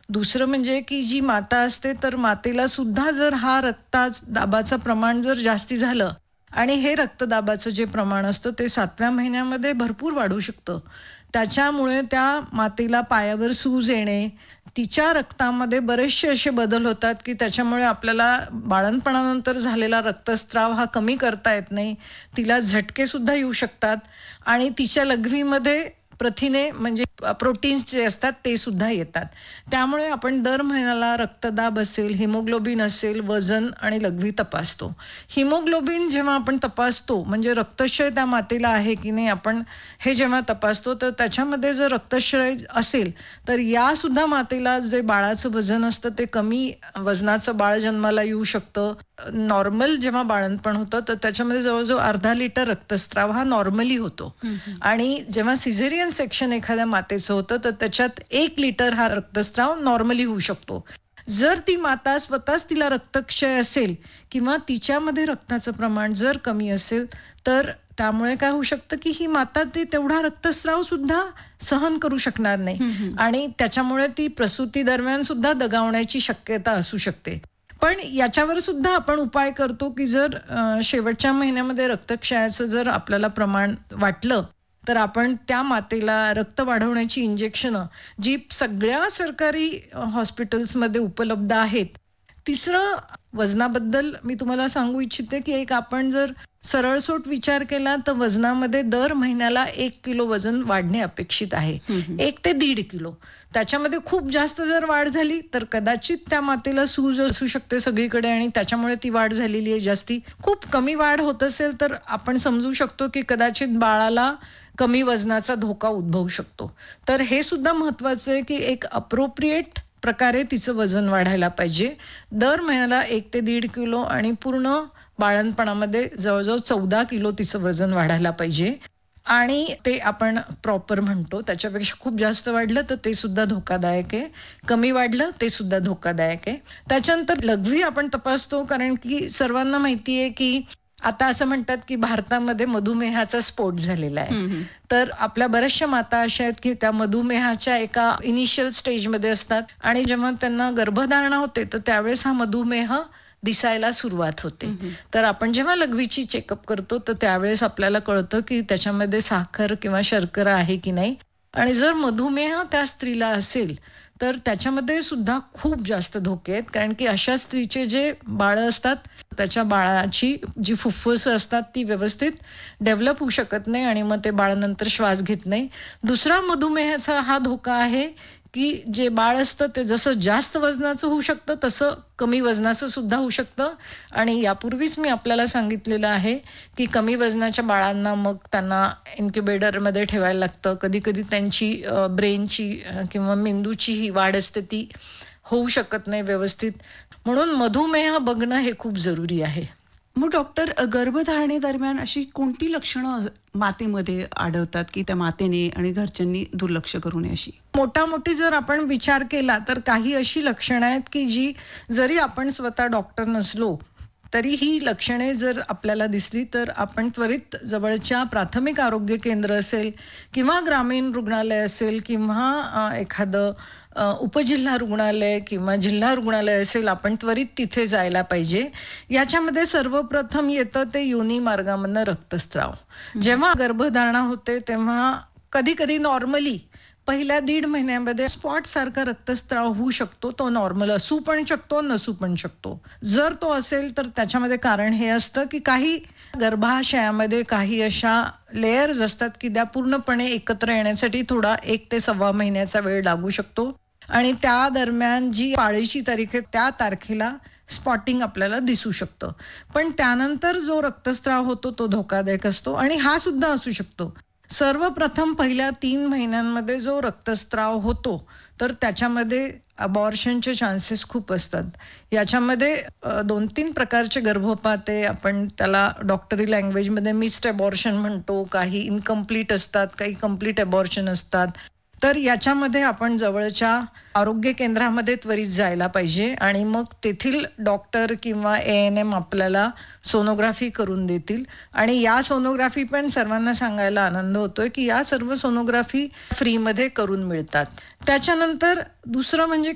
दुसरं म्हणजे की जी माता असते तर मातेला सुद्धा जर हा दाबाचं प्रमाण जर जास्ती झालं आणि हे रक्तदाबाचं जे प्रमाण असतं ते 7व्या महिन्यामध्ये भरपूर वाढू शकतं. त्याच्यामुळे त्या मातेला पायावर सूज येणे, तिच्या रक्तामध्ये बरेचसे असे बदल होतात की त्याच्यामुळे आपल्याला बाळंतपणानंतर झालेला रक्तस्राव हा कमी करता येत नाही. तिला झटके सुद्धा येऊ शकतात आणि तिच्या लघवीमध्ये प्रथिने म्हणजे प्रोटीन्स जे असतात ते सुद्धा येतात. त्यामुळे आपण दर महिन्याला रक्तदाब असेल, हिमोग्लोबिन असेल, वजन आणि लघवी तपासतो. हिमोग्लोबिन जेव्हा आपण तपासतो म्हणजे रक्तक्षय त्या मातेला आहे की नाही आपण हे जेव्हा तपासतो तर त्याच्यामध्ये जर रक्तक्षय असेल तर या सुद्धा मातेला जे बाळाचं वजन असतं ते कमी वजनाचं बाळ जन्माला येऊ शकतं. नॉर्मल जेव्हा बाळंतपण होतं तर त्याच्यामध्ये जवळजवळ अर्धा लिटर रक्तस्राव हा नॉर्मली होतो आणि जेव्हा सिझेरियन सेक्शन एखाद्या मातेचं होतं तर त्याच्यात 1 लिटर हा रक्तस्राव नॉर्मली होऊ शकतो. जर ती माता स्वतःच तिला रक्तक्षय असेल किंवा तिच्यामध्ये रक्ताचं प्रमाण जर कमी असेल तर त्यामुळे काय होऊ शकतं की ही माता ते तेवढा रक्तस्राव सुद्धा सहन करू शकणार नाही आणि त्याच्यामुळे ती प्रसूती दरम्यान सुद्धा दगावण्याची शक्यता असू शकते. पण याच्यावर सुद्धा आपण उपाय करतो की जर शेवटच्या महिन्यामध्ये रक्तक्षयाचं जर आपल्याला प्रमाण वाटलं तर आपण त्या मातेला रक्त वाढवण्याची इंजेक्शनं जी सगळ्या सरकारी हॉस्पिटल्समध्ये उपलब्ध आहेत. तिसरं वजनाबद्दल मी तुम्हाला सांगू इच्छिते की एक आपण जर सरळसोट विचार केला तर वजनामध्ये दर महिन्याला 1 किलो वजन वाढणे अपेक्षित आहे. 1 ते 1.5 किलो. त्याच्यामध्ये खूप जास्त जर वाढ झाली तर कदाचित त्या मातेला सूज असू शकते सगळीकडे आणि त्याच्यामुळे ती वाढ झालेली आहे जास्ती. खूप कमी वाढ होत असेल तर आपण समजू शकतो की कदाचित बाळाला कमी वजनाचा धोका उद्भवू शकतो. तर हे सुद्धा महत्वाचं आहे की एक अप्रोप्रिएट प्रकारे तिचं वजन वाढायला पाहिजे. दर महिन्याला 1 ते 1.5 किलो आणि पूर्ण बाळंतपणामध्ये जवळजवळ 14 किलो तिचं वजन वाढायला पाहिजे आणि ते आपण प्रॉपर म्हणतो. त्याच्यापेक्षा खूप जास्त वाढलं तर ते सुद्धा धोकादायक आहे. कमी वाढलं ते सुद्धा धोकादायक आहे. त्याच्यानंतर लघवी आपण तपासतो कारण की सर्वांना माहिती आहे की आता असं म्हणतात की भारतामध्ये मधुमेहाचा स्फोट झालेला आहे. तर आपल्या बऱ्याचशा माता अशा आहेत की त्या मधुमेहाच्या एका इनिशियल स्टेजमध्ये असतात आणि जेव्हा त्यांना गर्भधारणा होते तर त्यावेळेस हा मधुमेह दिसायला सुरुवात होते. तर आपण जेव्हा लघवीची चेकअप करतो तर त्यावेळेस आपल्याला कळतं की त्याच्यामध्ये साखर किंवा शर्करा आहे की नाही आणि जर मधुमेह त्या स्त्रीला असेल तर त्याच्यामध्ये सुद्धा खूप जास्त धोके आहेत कारण की अशा स्त्रीचे जे बाळं असतात त्याच्या बाळाची जी फुफ्फुसं असतात ती व्यवस्थित डेव्हलप होऊ शकत नाही आणि मग ते बाळानंतर श्वास घेत नाही. दुसरा मधुमेहाचा हा धोका आहे की जे बाळ असतं ते जसं जास्त वजनाचं होऊ शकतं तसं कमी वजनाचं सुद्धा होऊ शकतं आणि यापूर्वीच मी आपल्याला सांगितलेलं आहे की कमी वजनाच्या बाळांना मग त्यांना इन्क्युबेटरमध्ये ठेवायला लागतं. कधी कधी त्यांची ब्रेनची किंवा मेंदूची ही वाढ असते ती होऊ शकत नाही व्यवस्थित. म्हणून मधुमेह बघणं हे खूप जरुरी आहे. मग डॉक्टर, गर्भधारणेदरम्यान अशी कोणती लक्षणं मातेमध्ये आढळतात की त्या मातेने आणि घरच्यांनी दुर्लक्ष करू नये अशी? मोठी जर आपण विचार केला तर काही अशी लक्षणं आहेत की जी जरी आपण स्वतः डॉक्टर नसलो तरी ही लक्षणे जर आपल्याला दिसली तर आपण त्वरित जवळच्या प्राथमिक आरोग्य केंद्र असेल किंवा ग्रामीण रुग्णालय असेल किंवा एखादं उपजिल्हा रुग्णालय किंवा जिल्हा रुग्णालय असेल आपण त्वरित तिथे जायला पाहिजे. याच्यामध्ये सर्वप्रथम येतं ते योनी मार्गामधनं रक्तस्राव. जेव्हा गर्भधारणा होते तेव्हा कधी कधी नॉर्मली पहिल्या 1.5 महिन्यामध्ये स्पॉट सारखा रक्तस्राव होऊ शकतो. तो नॉर्मल असू पण शकतो नसू पण शकतो. जर तो असेल तर त्याच्यामध्ये कारण हे असतं की काही गर्भाशयामध्ये काही अशा लेयर्स असतात की त्या पूर्णपणे एकत्र येण्यासाठी थोडा 1 ते 1.25 महिन्याचा वेळ लागू शकतो आणि त्या दरम्यान जी पाळीची तारीख आहे त्या तारखेला स्पॉटिंग आपल्याला दिसू शकतं. पण त्यानंतर जो रक्तस्राव होतो तो धोकादायक असतो आणि हा सुद्धा असू शकतो. सर्वप्रथम पहिल्या 3 महिन्यांमध्ये जो रक्तस्राव होतो तर त्याच्यामध्ये अबॉर्शनचे चान्सेस खूप असतात. याच्यामध्ये 2-3 प्रकारचे गर्भपात आहे. आपण त्याला डॉक्टरी लँग्वेजमध्ये मिस्ड अबॉर्शन म्हणतो. काही इनकम्प्लीट असतात, काही कम्प्लीट अबॉर्शन असतात. तर याच्यामध्ये आपण जवळच्या आरोग्य केंद्रामध्ये त्वरित जायला पाहिजे आणि मग तेथील डॉक्टर किंवा ANM आपल्याला सोनोग्राफी करून देतील आणि या सोनोग्राफी पण सर्वांना सांगायला आनंद होतोय की या सर्व सोनोग्राफी फ्रीमध्ये करून मिळतात. त्याच्यानंतर दुसरं म्हणजे